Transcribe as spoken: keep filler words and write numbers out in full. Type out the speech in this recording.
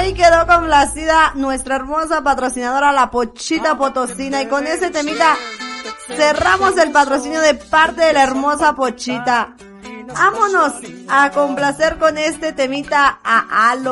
Ahí quedó complacida nuestra hermosa patrocinadora, la Pochita Potosina, y con ese temita cerramos el patrocinio de parte de la hermosa Pochita. Vámonos a complacer con este temita a Alo.